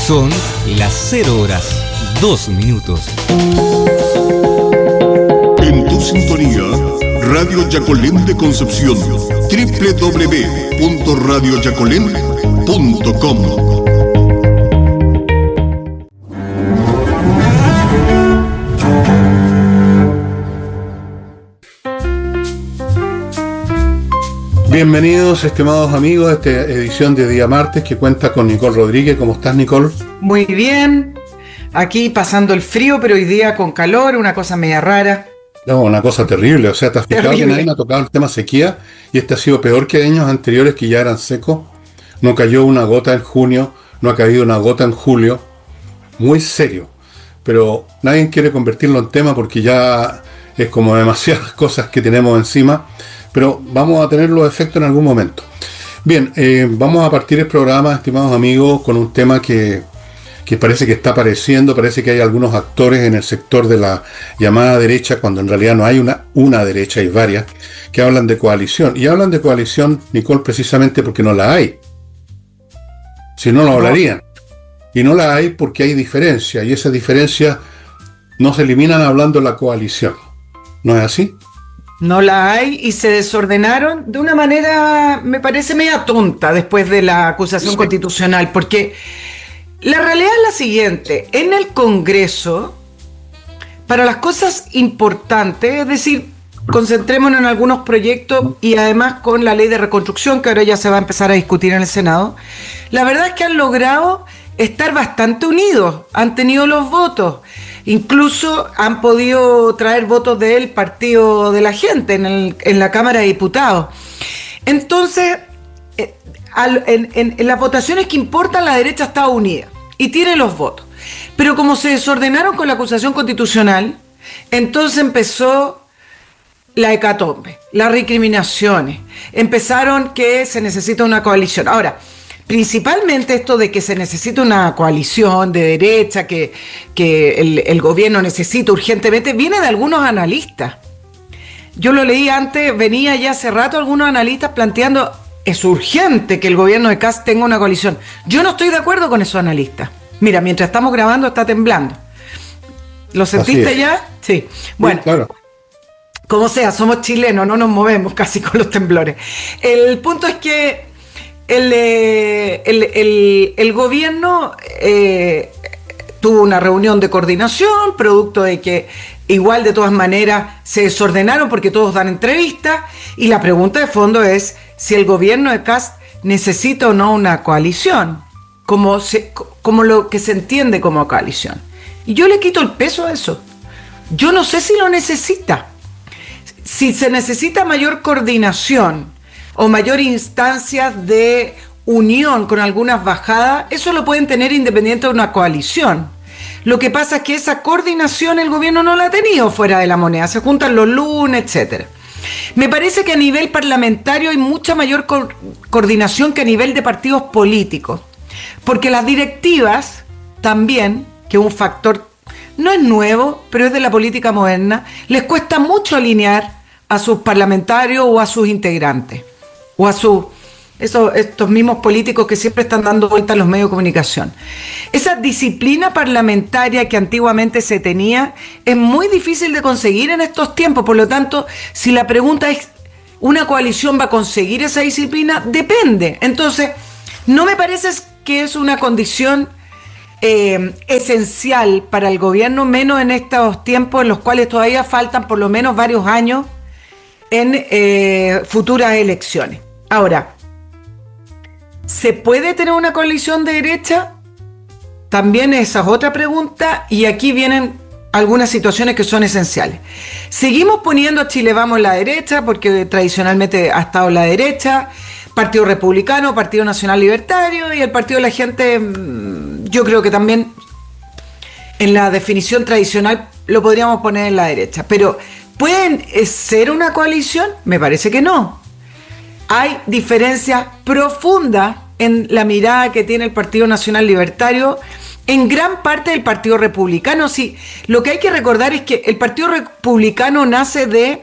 Son las 0 horas 2 minutos. En tu sintonía, Radio Yacolén de Concepción, www.radioyacolén.com. Bienvenidos, estimados amigos, a esta edición de día martes que cuenta con Nicole Rodríguez. ¿Cómo estás, Nicole? Muy bien, aquí pasando el frío, pero hoy día con calor, una cosa media rara. No, una cosa terrible, o sea, te has fijado que nadie me ha tocado el tema sequía y este ha sido peor que años anteriores que ya eran secos. No cayó una gota en junio, no ha caído una gota en julio, muy serio, pero nadie quiere convertirlo en tema porque ya es como demasiadas cosas que tenemos encima. Pero vamos a tener los efectos en algún momento. Bien, vamos a partir el programa, estimados amigos, con un tema que parece que está apareciendo. Parece que hay algunos actores en el sector de la llamada derecha, cuando en realidad no hay una derecha, hay varias, que hablan de coalición. Y hablan de coalición, Nicole, precisamente porque no la hay. Si no, lo hablarían. Y no la hay porque hay diferencia, y esas diferencias no se eliminan hablando de la coalición. ¿No es así? No la hay y se desordenaron de una manera, me parece, media tonta después de la acusación constitucional, porque la realidad es la siguiente: en el Congreso, para las cosas importantes, es decir, concentrémonos en algunos proyectos y además con la ley de reconstrucción, que ahora ya se va a empezar a discutir en el Senado, la verdad es que han logrado estar bastante unidos, han tenido los votos. Incluso han podido traer votos del Partido de la Gente en la Cámara de Diputados. Entonces, en las votaciones que importan, la derecha está unida y tiene los votos. Pero como se desordenaron con la acusación constitucional, entonces empezó la hecatombe, las recriminaciones. Empezaron que se necesita una coalición. Ahora, principalmente esto de que se necesita una coalición de derecha, que el gobierno necesita urgentemente, viene de algunos analistas. Yo lo leí antes, venía ya hace rato algunos analistas planteando, es urgente que el gobierno de Kast tenga una coalición. Yo no estoy de acuerdo con esos analistas. Mira, mientras estamos grabando está temblando. ¿Lo sentiste ya? Sí. Bueno, sí, claro. Como sea, somos chilenos, no nos movemos casi con los temblores. El punto es que el gobierno tuvo una reunión de coordinación, producto de que igual de todas maneras se desordenaron porque todos dan entrevistas, y la pregunta de fondo es si el gobierno de Kast necesita o no una coalición, como lo que se entiende como coalición. Y yo le quito el peso a eso. Yo no sé si lo necesita. Si se necesita mayor coordinación o mayor instancia de unión con algunas bajadas, eso lo pueden tener independiente de una coalición. Lo que pasa es que esa coordinación el gobierno no la ha tenido fuera de la moneda, se juntan los lunes, etc. Me parece que a nivel parlamentario hay mucha mayor coordinación que a nivel de partidos políticos, porque las directivas también, que es un factor, no es nuevo, pero es de la política moderna, les cuesta mucho alinear a sus parlamentarios o a sus integrantes, o a estos mismos políticos que siempre están dando vueltas a los medios de comunicación. Esa disciplina parlamentaria que antiguamente se tenía es muy difícil de conseguir en estos tiempos. Por lo tanto, si la pregunta es, ¿una coalición va a conseguir esa disciplina? Depende. Entonces, no me parece que es una condición esencial para el gobierno, menos en estos tiempos en los cuales todavía faltan por lo menos varios años en futuras elecciones. Ahora, ¿se puede tener una coalición de derecha? También esa es otra pregunta, y aquí vienen algunas situaciones que son esenciales. Seguimos poniendo a Chile Vamos en la derecha, porque tradicionalmente ha estado en la derecha, Partido Republicano, Partido Nacional Libertario, y el Partido de la Gente, yo creo que también en la definición tradicional lo podríamos poner en la derecha. Pero, ¿pueden ser una coalición? Me parece que no. Hay diferencias profundas en la mirada que tiene el Partido Nacional Libertario en gran parte del Partido Republicano. Sí, lo que hay que recordar es que el Partido Republicano nace de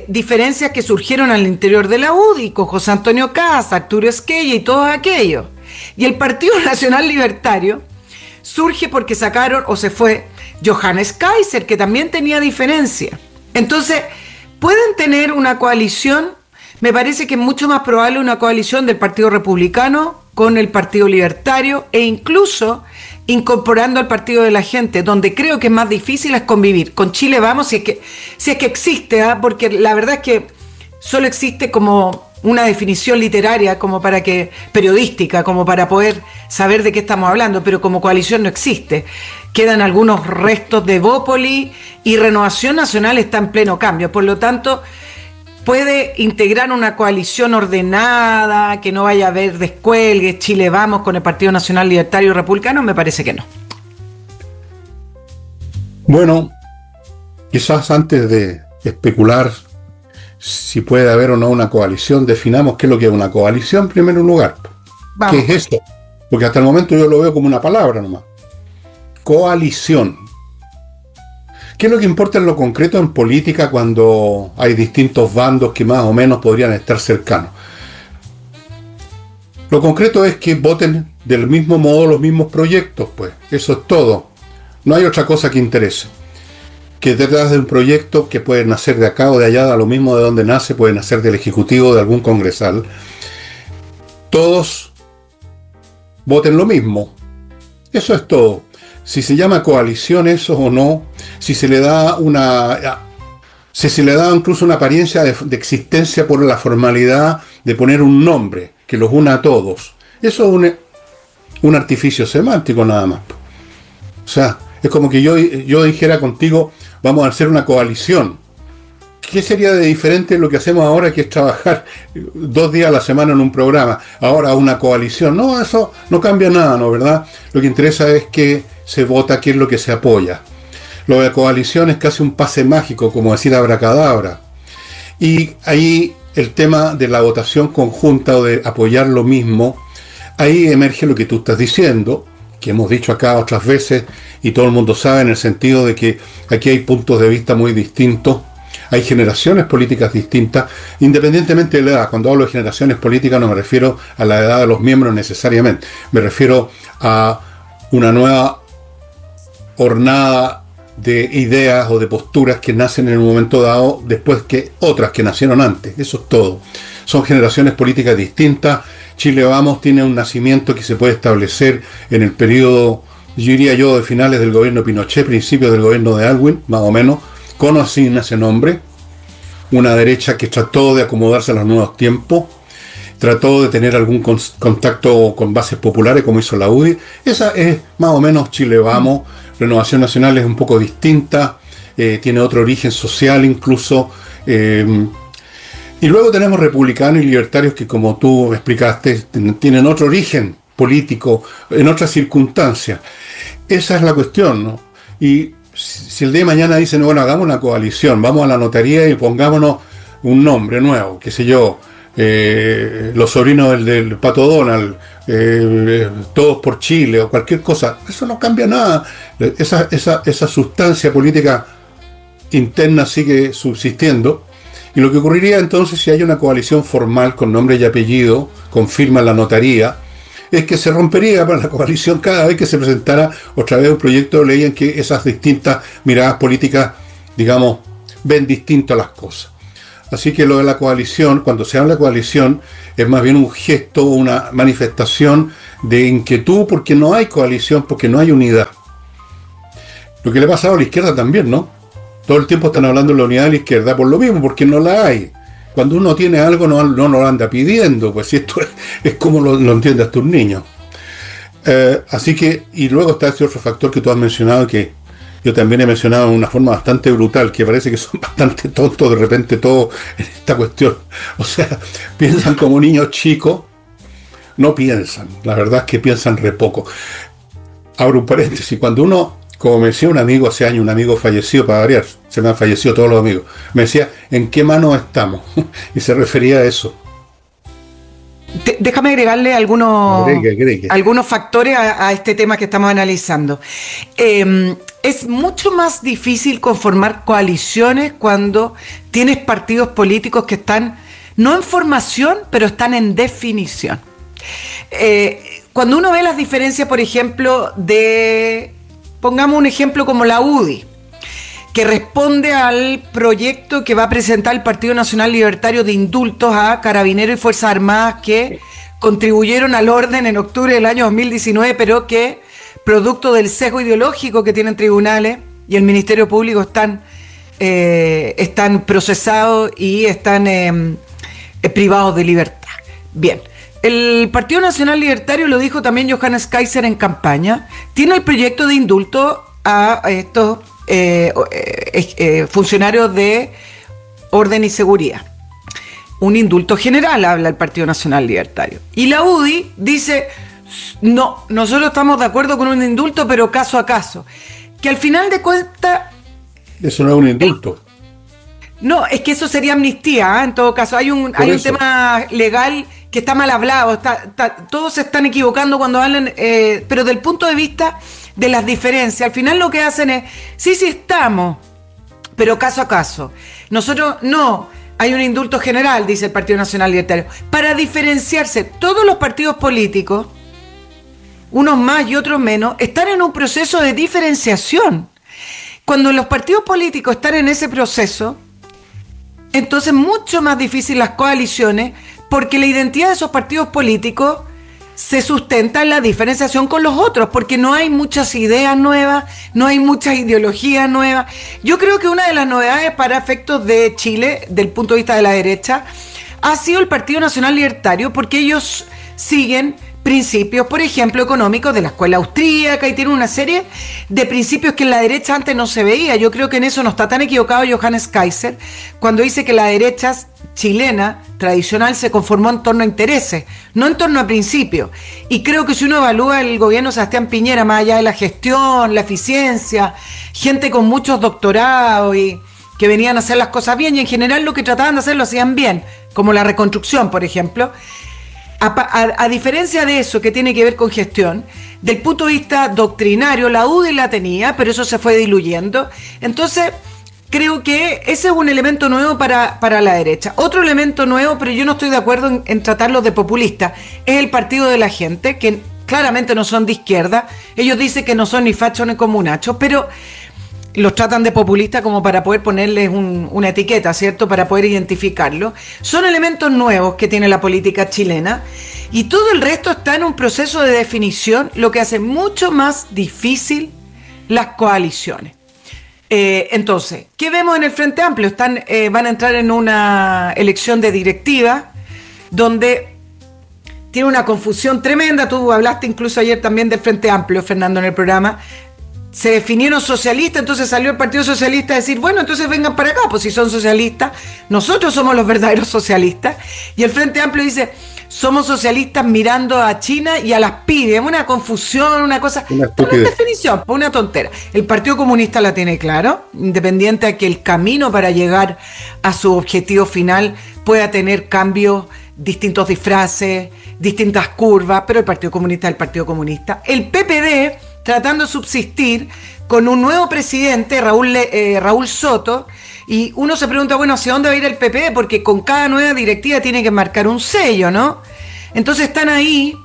diferencias que surgieron al interior de la UDI, con José Antonio Kast, Arturo Esquella y todo aquello. Y el Partido Nacional Libertario surge porque sacaron o se fue Johannes Kaiser, que también tenía diferencia. Entonces, pueden tener una coalición. Me parece que es mucho más probable una coalición del Partido Republicano con el Partido Libertario e incluso incorporando al Partido de la Gente, donde creo que es más difícil es convivir. Con Chile Vamos, si es que existe, porque la verdad es que solo existe como una definición literaria, como para que periodística, como para poder saber de qué estamos hablando, pero como coalición no existe. Quedan algunos restos de Bópoli y Renovación Nacional está en pleno cambio, por lo tanto puede integrar una coalición ordenada, que no vaya a haber descuelgues, Chile Vamos con el Partido Nacional Libertario y Republicano, me parece que no. Bueno, quizás antes de especular si puede haber o no una coalición, definamos qué es lo que es una coalición en primer lugar. Vamos. ¿Qué es esto? Porque hasta el momento yo lo veo como una palabra nomás. Coalición. ¿Qué es lo que importa en lo concreto en política cuando hay distintos bandos que más o menos podrían estar cercanos? Lo concreto es que voten del mismo modo los mismos proyectos, pues. Eso es todo. No hay otra cosa que interese. Que detrás de un proyecto que puede nacer de acá o de allá, da lo mismo de donde nace, puede nacer del Ejecutivo o de algún congresal, todos voten lo mismo. Eso es todo. Si se llama coalición eso o no, si se le da incluso una apariencia de existencia por la formalidad de poner un nombre que los una a todos, eso es un artificio semántico nada más. O sea, es como que yo dijera contigo, vamos a hacer una coalición. ¿Qué sería de diferente lo que hacemos ahora, que es trabajar 2 días a la semana en un programa? Ahora una coalición. No, eso no cambia nada, ¿no? ¿Verdad? Lo que interesa es que se vota qué es lo que se apoya. Lo de coalición es casi un pase mágico, como decir abracadabra. Y ahí el tema de la votación conjunta o de apoyar lo mismo, ahí emerge lo que tú estás diciendo, que hemos dicho acá otras veces y todo el mundo sabe, en el sentido de que aquí hay puntos de vista muy distintos, hay generaciones políticas distintas, independientemente de la edad. Cuando hablo de generaciones políticas no me refiero a la edad de los miembros necesariamente, me refiero a una nueva hornada de ideas o de posturas que nacen en un momento dado después que otras que nacieron antes. Eso es todo. Son generaciones políticas distintas. Chile Vamos tiene un nacimiento que se puede establecer en el periodo, yo diría yo, de finales del gobierno Pinochet, principios del gobierno de Aylwin, más o menos, con así ese nombre. Una derecha que trató de acomodarse a los nuevos tiempos, trató de tener algún contacto con bases populares como hizo la UDI. Esa es más o menos Chile Vamos. Renovación Nacional es un poco distinta, tiene otro origen social incluso. Y luego tenemos republicanos y libertarios que, como tú explicaste, tienen otro origen político, en otras circunstancias. Esa es la cuestión, ¿no? Y si el día de mañana dicen, bueno, hagamos una coalición, vamos a la notaría y pongámonos un nombre nuevo, qué sé yo, los sobrinos del Pato Donald, todos por Chile o cualquier cosa, eso no cambia nada. Esa sustancia política interna sigue subsistiendo. Y lo que ocurriría entonces, si hay una coalición formal con nombre y apellido, con firma en la notaría, es que se rompería para la coalición cada vez que se presentara otra vez un proyecto de ley en que esas distintas miradas políticas, digamos, ven distinto las cosas. Así que lo de la coalición, cuando se habla de coalición, es más bien un gesto, una manifestación de inquietud porque no hay coalición, porque no hay unidad. Lo que le ha pasado a la izquierda también, ¿no? Todo el tiempo están hablando de la unidad de la izquierda por lo mismo, porque no la hay. Cuando uno tiene algo no lo anda pidiendo, pues si esto es como lo entiende hasta un niño. Así que, y luego está ese otro factor que tú has mencionado, que yo también he mencionado de una forma bastante brutal, que parece que son bastante tontos de repente todos en esta cuestión. O sea, piensan como niños chicos, no piensan, la verdad es que piensan re poco. Abro un paréntesis, cuando uno, como me decía un amigo hace años, un amigo fallecido, para variar, se me han fallecido todos los amigos, me decía, ¿en qué mano estamos? Y se refería a eso. Déjame agregarle algunos factores a este tema que estamos analizando. Es mucho más difícil conformar coaliciones cuando tienes partidos políticos que están no en formación, pero están en definición. cuando uno ve las diferencias, por ejemplo, pongamos un ejemplo como la UDI, que responde al proyecto que va a presentar el Partido Nacional Libertario de indultos a carabineros y Fuerzas Armadas que contribuyeron al orden en octubre del año 2019, pero que, producto del sesgo ideológico que tienen tribunales y el Ministerio Público, están procesados y están privados de libertad. Bien, el Partido Nacional Libertario, lo dijo también Johannes Kaiser en campaña, tiene el proyecto de indulto a estos funcionarios de orden y seguridad. Un indulto general, habla el Partido Nacional Libertario. Y la UDI dice, no, nosotros estamos de acuerdo con un indulto, pero caso a caso. Que al final de cuentas... Eso no es un indulto. No, es que eso sería amnistía, ¿eh? En todo caso. Hay un tema legal que está mal hablado. Todos se están equivocando cuando hablan, pero del punto de vista de las diferencias. Al final lo que hacen es, sí estamos, pero caso a caso. Nosotros no, hay un indulto general, dice el Partido Nacional Libertario. Para diferenciarse, todos los partidos políticos, unos más y otros menos, están en un proceso de diferenciación. Cuando los partidos políticos están en ese proceso, entonces mucho más difícil las coaliciones, porque la identidad de esos partidos políticos se sustenta en la diferenciación con los otros, porque no hay muchas ideas nuevas, no hay muchas ideologías nuevas. Yo creo que una de las novedades para efectos de Chile, del punto de vista de la derecha, ha sido el Partido Nacional Libertario, porque ellos siguen principios, por ejemplo, económicos de la escuela austríaca, y tienen una serie de principios que en la derecha antes no se veía. Yo creo que en eso no está tan equivocado Johannes Kaiser cuando dice que la derecha chilena tradicional se conformó en torno a intereses, no en torno a principios. Y creo que si uno evalúa el gobierno de Sebastián Piñera, más allá de la gestión, la eficiencia, gente con muchos doctorados y que venían a hacer las cosas bien, y en general lo que trataban de hacer lo hacían bien, como la reconstrucción, por ejemplo. A diferencia de eso que tiene que ver con gestión, del punto de vista doctrinario, la UDI la tenía, pero eso se fue diluyendo. Entonces, creo que ese es un elemento nuevo para la derecha. Otro elemento nuevo, pero yo no estoy de acuerdo en tratarlos de populistas, es el Partido de la Gente, que claramente no son de izquierda. Ellos dicen que no son ni fachos ni comunachos, pero los tratan de populistas como para poder ponerles una etiqueta, ¿cierto? Para poder identificarlo. Son elementos nuevos que tiene la política chilena, y todo el resto está en un proceso de definición, lo que hace mucho más difícil las coaliciones. Entonces, ¿qué vemos en el Frente Amplio? Van a entrar en una elección de directiva donde tiene una confusión tremenda. Tú hablaste incluso ayer también del Frente Amplio, Fernando, en el programa. Se definieron socialistas, entonces salió el Partido Socialista a decir, bueno, entonces vengan para acá, pues si son socialistas, nosotros somos los verdaderos socialistas. Y el Frente Amplio dice, somos socialistas mirando a China y a las pymes. Una confusión, una cosa, una definición, una tontera. El Partido Comunista la tiene claro, independiente a que el camino para llegar a su objetivo final pueda tener cambios, distintos disfraces, distintas curvas, pero el Partido Comunista es el Partido Comunista. El PPD, tratando de subsistir con un nuevo presidente, Raúl Soto, y uno se pregunta, bueno, ¿hacia dónde va a ir el PP? Porque con cada nueva directiva tiene que marcar un sello, ¿no? Entonces están ahí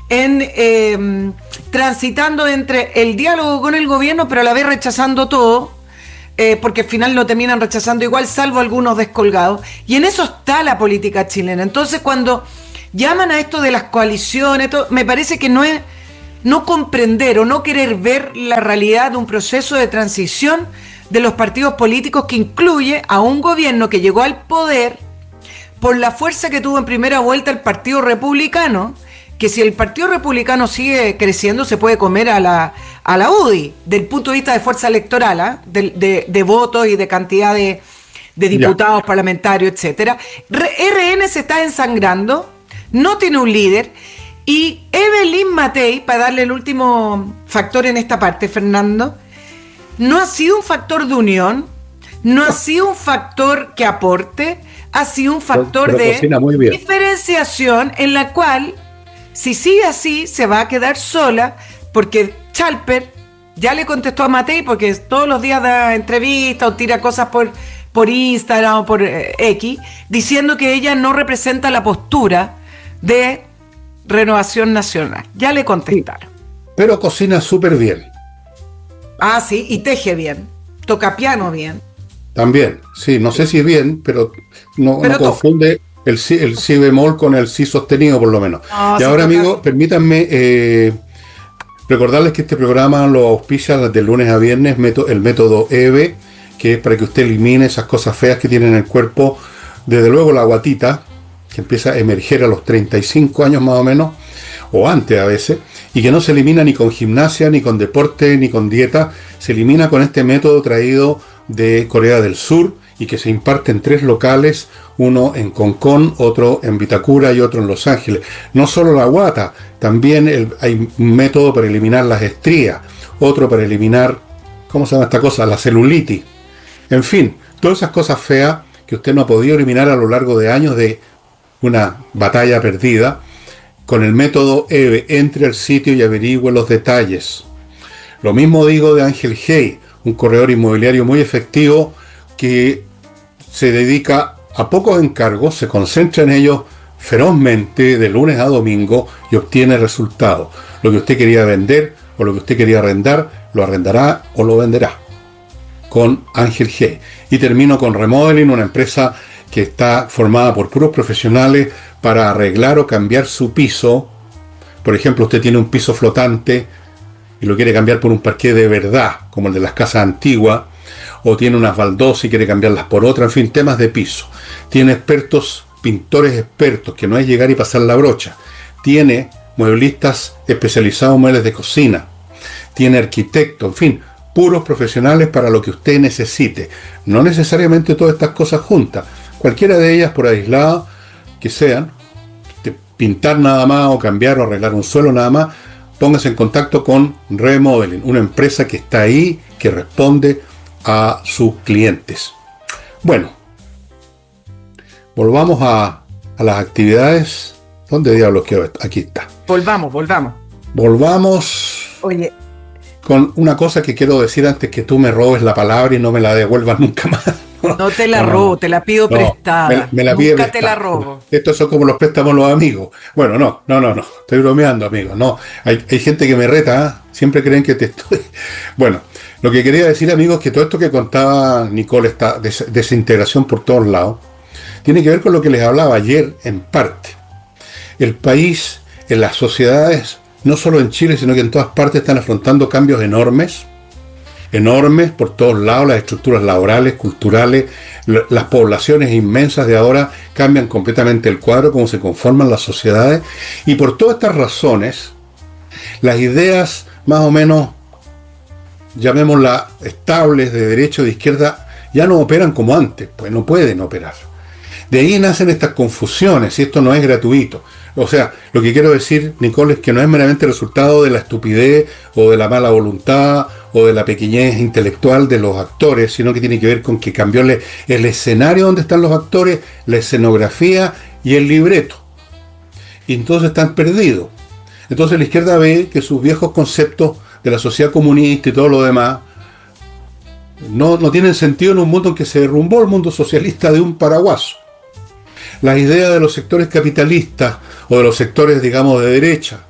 transitando entre el diálogo con el gobierno, pero a la vez rechazando todo, porque al final lo terminan rechazando igual, salvo algunos descolgados, y en eso está la política chilena. Entonces cuando llaman a esto de las coaliciones, me parece que no comprender o no querer ver la realidad de un proceso de transición de los partidos políticos que incluye a un gobierno que llegó al poder por la fuerza que tuvo en primera vuelta el Partido Republicano, que si el Partido Republicano sigue creciendo se puede comer a la UDI, del punto de vista de fuerza electoral, de votos y de cantidad de diputados, parlamentarios, etcétera. RN se está ensangrando, no tiene un líder. Y Evelyn Matei, para darle el último factor en esta parte, Fernando, no ha sido un factor de unión, no ha sido un factor que aporte, ha sido un factor de diferenciación en la cual, si sigue así, se va a quedar sola, porque Chalper ya le contestó a Matei, porque todos los días da entrevistas o tira cosas por Instagram o por X, diciendo que ella no representa la postura de Renovación Nacional. Ya le contestaron. Pero cocina súper bien. Ah, sí, y teje bien. Toca piano bien. También, sí, no sé si bien, pero no confunde el si bemol con el si sostenido, por lo menos. No, y sí, ahora, toca. amigos, permítanme recordarles que este programa lo auspicia de lunes a viernes el método EVE, que es para que usted elimine esas cosas feas que tiene en el cuerpo. Desde luego la guatita, que empieza a emerger a los 35 años más o menos, o antes a veces, y que no se elimina ni con gimnasia, ni con deporte, ni con dieta. Se elimina con este método traído de Corea del Sur y que se imparte en 3 locales, uno en Concón, otro en Vitacura y otro en Los Ángeles. No solo la guata, también hay un método para eliminar las estrías, otro para eliminar, ¿cómo se llama esta cosa? La celulitis. En fin, todas esas cosas feas que usted no ha podido eliminar a lo largo de años de una batalla perdida. Con el método EVE, entre al sitio y averigüe los detalles. Lo mismo digo de Ángel Hey, un corredor inmobiliario muy efectivo que se dedica a pocos encargos, se concentra en ellos ferozmente de lunes a domingo y obtiene resultados. Lo que usted quería vender o lo que usted quería arrendar, lo arrendará o lo venderá con Ángel Hey. Y termino con Remodeling, una empresa que está formada por puros profesionales para arreglar o cambiar su piso. Por ejemplo, usted tiene un piso flotante y lo quiere cambiar por un parqué de verdad, como el de las casas antiguas, o tiene unas baldosas y quiere cambiarlas por otra, en fin, temas de piso. Tiene expertos, pintores expertos, que no es llegar y pasar la brocha. Tiene mueblistas especializados en muebles de cocina. Tiene arquitectos, en fin, puros profesionales para lo que usted necesite. No necesariamente todas estas cosas juntas. Cualquiera de ellas por aislado que sean, pintar nada más o cambiar o arreglar un suelo nada más, póngase en contacto con Remodeling, una empresa que está ahí, que responde a sus clientes. Bueno, volvamos a las actividades. ¿Dónde diablos quedó? Aquí está. Volvamos. Oye, con una cosa que quiero decir antes que tú me robes la palabra y no me la devuelvas nunca más. No te la robo, te la pido prestada. Me la Nunca pide te prestada. la robo. Estos son como los préstamos a los amigos. Bueno, no. Estoy bromeando, amigos. No, hay gente que me reta, ¿eh? Siempre creen que te estoy... Bueno, lo que quería decir, amigos, es que todo esto que contaba Nicole, esta desintegración por todos lados, tiene que ver con lo que les hablaba ayer, en parte. El país, en las sociedades, no solo en Chile, sino que en todas partes están afrontando cambios enormes por todos lados. Las estructuras laborales, culturales, las poblaciones inmensas de ahora cambian completamente el cuadro, cómo se conforman las sociedades, y por todas estas razones, las ideas más o menos, llamémoslas estables, de derecha o de izquierda, ya no operan como antes, pues no pueden operar. De ahí nacen estas confusiones, y esto no es gratuito. O sea, lo que quiero decir, Nicole, es que no es meramente resultado de la estupidez o de la mala voluntad o de la pequeñez intelectual de los actores, sino que tiene que ver con que cambió el escenario donde están los actores, la escenografía y el libreto. Y entonces están perdidos. Entonces la izquierda ve que sus viejos conceptos de la sociedad comunista y todo lo demás no tienen sentido en un mundo en que se derrumbó el mundo socialista de un paraguaso. Las ideas de los sectores capitalistas o de los sectores, digamos, de derecha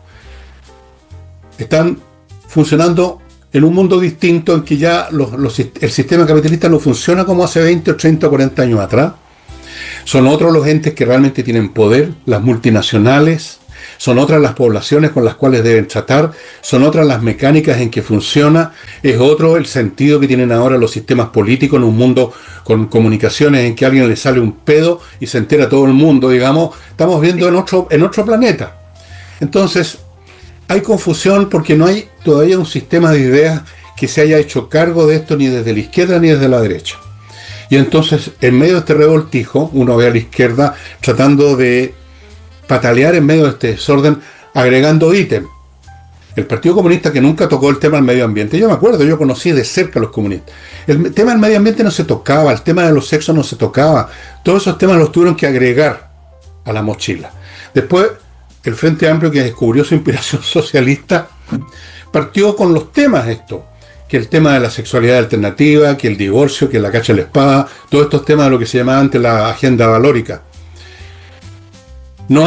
están funcionando en un mundo distinto en que ya el sistema capitalista no funciona como hace 20 o 30 o 40 años atrás. Son otros los entes que realmente tienen poder, las multinacionales, son otras las poblaciones con las cuales deben tratar, son otras las mecánicas en que funciona, es otro el sentido que tienen ahora los sistemas políticos en un mundo con comunicaciones en que a alguien le sale un pedo y se entera todo el mundo, digamos. Estamos viendo en otro planeta. Entonces, hay confusión porque no hay todavía un sistema de ideas que se haya hecho cargo de esto ni desde la izquierda ni desde la derecha. Y entonces, en medio de este revoltijo, uno ve a la izquierda tratando de patalear en medio de este desorden, agregando ítem. El Partido Comunista, que nunca tocó el tema del medio ambiente, yo me acuerdo, yo conocí de cerca a los comunistas. El tema del medio ambiente no se tocaba, el tema de los sexos no se tocaba. Todos esos temas los tuvieron que agregar a la mochila. Después, el Frente Amplio, que descubrió su inspiración socialista, partió con los temas estos, que el tema de la sexualidad alternativa, que el divorcio, que la cacha de la espada, todos estos temas de lo que se llamaba antes la agenda valórica. No hay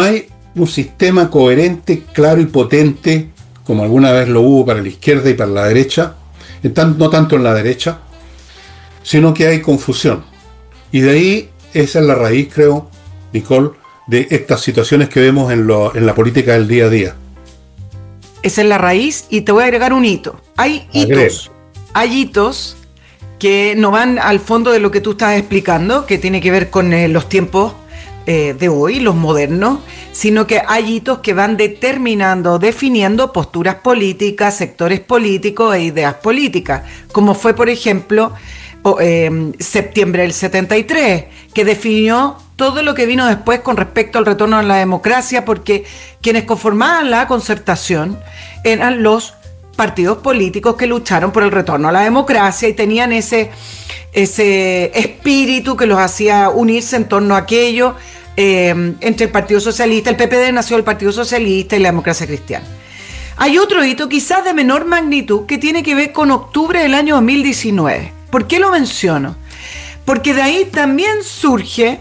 un sistema coherente, claro y potente, como alguna vez lo hubo para la izquierda y para la derecha, no tanto en la derecha, sino que hay confusión. Y de ahí, esa es la raíz, creo, Nicole, de estas situaciones que vemos en la política del día a día. Esa es la raíz, y te voy a agregar un hito. Hay hitos que no van al fondo de lo que tú estás explicando, que tiene que ver con los tiempos de hoy, los modernos, sino que hay hitos que van determinando, definiendo posturas políticas, sectores políticos e ideas políticas, como fue, por ejemplo, septiembre del 73, que definió todo lo que vino después con respecto al retorno a la democracia, porque quienes conformaban la concertación eran los partidos políticos que lucharon por el retorno a la democracia y tenían ese espíritu que los hacía unirse en torno a aquello, entre el Partido Socialista, el PPD nació el Partido Socialista y la Democracia Cristiana. Hay otro hito quizás de menor magnitud que tiene que ver con octubre del año 2019. ¿Por qué lo menciono? Porque de ahí también surge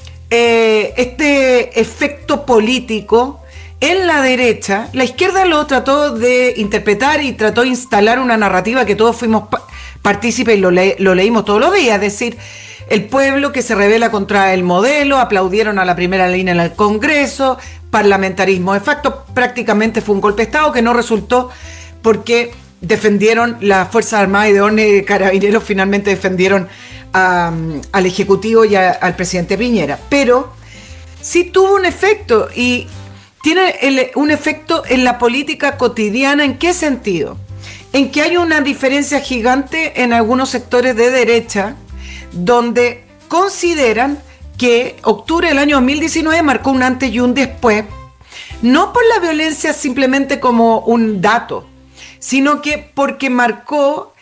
este efecto político en la derecha. La izquierda lo trató de interpretar y trató de instalar una narrativa que todos fuimos partícipes y lo leímos todos los días, es decir, el pueblo que se rebela contra el modelo, aplaudieron a la primera línea en el Congreso, parlamentarismo de facto, prácticamente fue un golpe de Estado que no resultó porque defendieron las Fuerzas Armadas y de orden de Carabineros, finalmente defendieron al Ejecutivo y al presidente Piñera, pero sí tuvo un efecto y tiene un efecto en la política cotidiana. ¿En qué sentido? En que hay una diferencia gigante en algunos sectores de derecha donde consideran que octubre del año 2019 marcó un antes y un después, no por la violencia simplemente como un dato, sino que porque marcó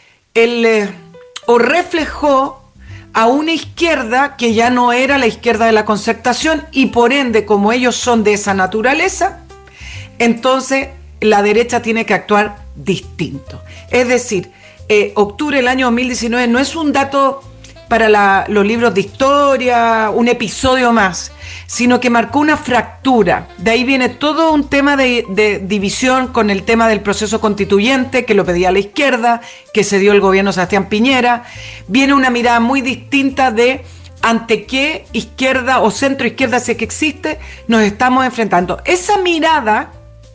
o reflejó a una izquierda que ya no era la izquierda de la concertación y por ende, como ellos son de esa naturaleza, entonces la derecha tiene que actuar distinto. Es decir, octubre del año 2019 no es un dato para los libros de historia, un episodio más, sino que marcó una fractura. De ahí viene todo un tema de división con el tema del proceso constituyente, que lo pedía la izquierda, que se dio el gobierno de Sebastián Piñera. Viene una mirada muy distinta de ante qué izquierda o centro izquierda, si es que existe, nos estamos enfrentando. Esa mirada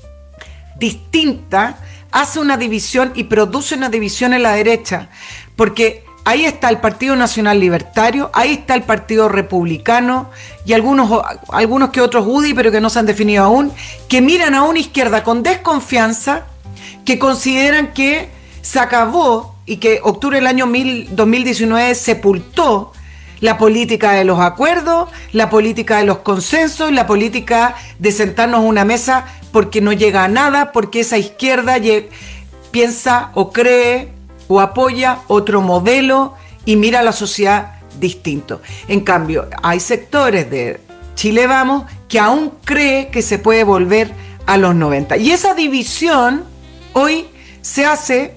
distinta hace una división y produce una división en la derecha, porque ahí está el Partido Nacional Libertario, ahí está el Partido Republicano y algunos que otros UDI, pero que no se han definido aún, que miran a una izquierda con desconfianza, que consideran que se acabó y que octubre del año 2019 sepultó la política de los acuerdos, la política de los consensos, la política de sentarnos a una mesa porque no llega a nada, porque esa izquierda piensa o cree o apoya otro modelo y mira a la sociedad distinto. En cambio, hay sectores de Chile Vamos que aún cree que se puede volver a los 90. Y esa división hoy se hace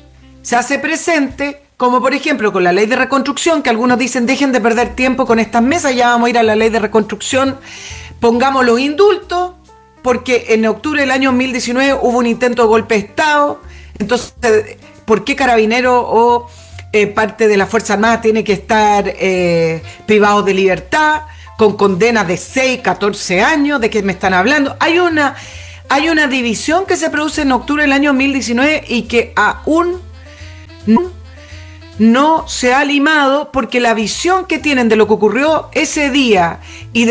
presente, como por ejemplo con la ley de reconstrucción, que algunos dicen dejen de perder tiempo con estas mesas, ya vamos a ir a la ley de reconstrucción, pongamos los indultos, porque en octubre del año 2019 hubo un intento de golpe de Estado. Entonces, ¿por qué Carabineros o parte de la Fuerza Armada tiene que estar privados de libertad, con condenas de 6, 14 años? ¿De qué me están hablando? Hay una división que se produce en octubre del año 2019 y que aún no se ha limado, porque la visión que tienen de lo que ocurrió ese día y de